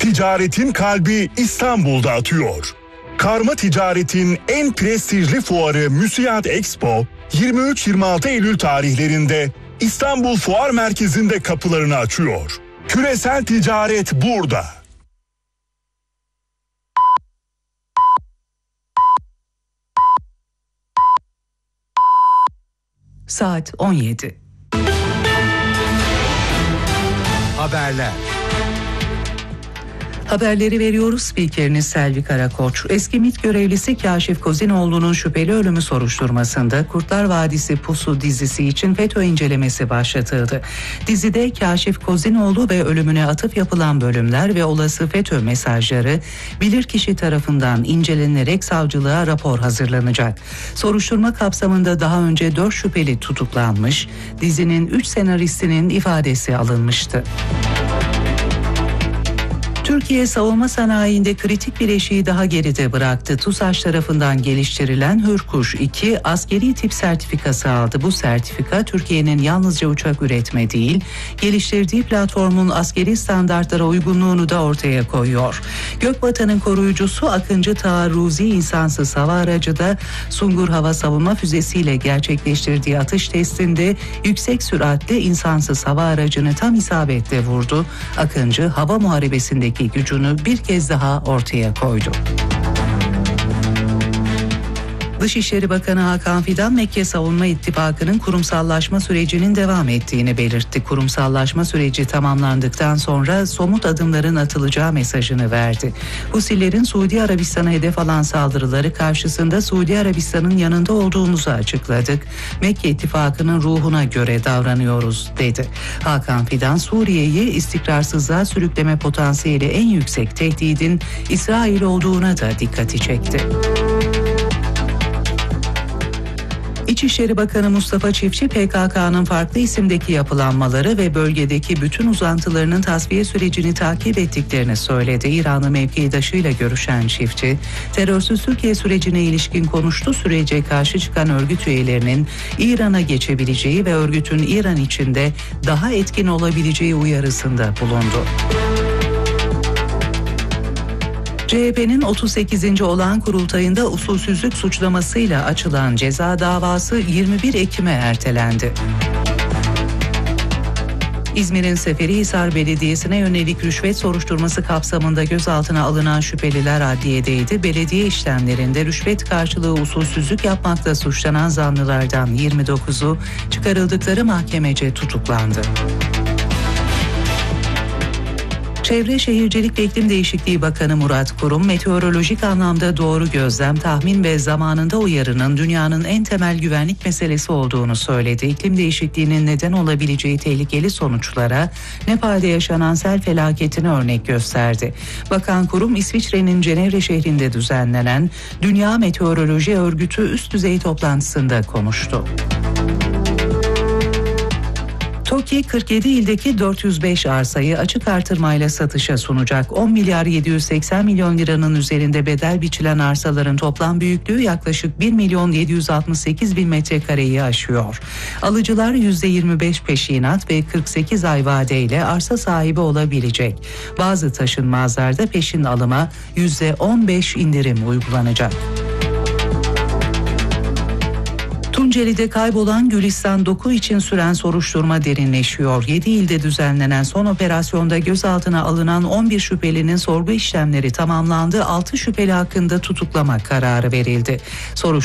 Ticaretin kalbi İstanbul'da atıyor. Karma ticaretin en prestijli fuarı Müsiyat Expo 23-26 Eylül tarihlerinde İstanbul Fuar Merkezi'nde kapılarını açıyor. Küresel ticaret burada. Saat 17. Haberler. Haberleri veriyoruz. Spikeriniz Selvi Karakoç. Eski MİT görevlisi Kaşif Kozinoğlu'nun şüpheli ölümü soruşturmasında Kurtlar Vadisi Pusu dizisi için FETÖ incelemesi başlatıldı. Dizide Kaşif Kozinoğlu ve ölümüne atıf yapılan bölümler ve olası FETÖ mesajları bilirkişi tarafından incelenerek savcılığa rapor hazırlanacak. Soruşturma kapsamında daha önce 4 şüpheli tutuklanmış, dizinin 3 senaristinin ifadesi alınmıştı. Türkiye savunma sanayinde kritik bir eşiği daha geride bıraktı. TUSAŞ tarafından geliştirilen Hürkuş 2 askeri tip sertifikası aldı. Bu sertifika Türkiye'nin yalnızca uçak üretme değil, geliştirdiği platformun askeri standartlara uygunluğunu da ortaya koyuyor. Gökvatan'ın koruyucusu Akıncı Taarruzi insansız hava aracı da Sungur hava savunma füzesiyle gerçekleştirdiği atış testinde yüksek süratli insansız hava aracını tam isabetle vurdu. Akıncı hava muharebesindeki gücünü bir kez daha ortaya koydu. Dışişleri Bakanı Hakan Fidan, Mekke Savunma İttifakı'nın kurumsallaşma sürecinin devam ettiğini belirtti. Kurumsallaşma süreci tamamlandıktan sonra somut adımların atılacağı mesajını verdi. Husillerin Suudi Arabistan'a hedef alan saldırıları karşısında Suudi Arabistan'ın yanında olduğumuzu açıkladık. Mekke İttifakı'nın ruhuna göre davranıyoruz, dedi. Hakan Fidan, Suriye'yi istikrarsızlığa sürükleme potansiyeli en yüksek tehdidin İsrail olduğuna da dikkati çekti. İçişleri Bakanı Mustafa Çiftçi, PKK'nın farklı isimdeki yapılanmaları ve bölgedeki bütün uzantılarının tasfiye sürecini takip ettiklerini söyledi. İranlı mevkidaşıyla görüşen Çiftçi, terörsüz Türkiye sürecine ilişkin konuştu. Sürece karşı çıkan örgüt üyelerinin İran'a geçebileceği ve örgütün İran içinde daha etkin olabileceği uyarısında bulundu. CHP'nin 38. olağan kurultayında usulsüzlük suçlamasıyla açılan ceza davası 21 Ekim'e ertelendi. İzmir'in Seferihisar Belediyesi'ne yönelik rüşvet soruşturması kapsamında gözaltına alınan şüpheliler adliyedeydi. Belediye işlemlerinde rüşvet karşılığı usulsüzlük yapmakla suçlanan zanlılardan 29'u çıkarıldıkları mahkemece tutuklandı. Çevre Şehircilik ve İklim Değişikliği Bakanı Murat Kurum, meteorolojik anlamda doğru gözlem, tahmin ve zamanında uyarının dünyanın en temel güvenlik meselesi olduğunu söyledi. İklim değişikliğinin neden olabileceği tehlikeli sonuçlara Nepal'de yaşanan sel felaketini örnek gösterdi. Bakan Kurum, İsviçre'nin Cenevre şehrinde düzenlenen Dünya Meteoroloji Örgütü üst düzey toplantısında konuştu. TOKİ 47 ildeki 405 arsayı açık artırmayla satışa sunacak. 10 milyar 780 milyon liranın üzerinde bedel biçilen arsaların toplam büyüklüğü yaklaşık 1 milyon 768 bin metrekareyi aşıyor. Alıcılar %25 peşinat ve 48 ay vadeyle arsa sahibi olabilecek. Bazı taşınmazlarda peşin alıma %15 indirim uygulanacak. Tunceli'de kaybolan Gülistan Doku için süren soruşturma derinleşiyor. 7 ilde düzenlenen son operasyonda gözaltına alınan 11 şüphelinin sorgu işlemleri tamamlandı. 6 şüpheli hakkında tutuklama kararı verildi.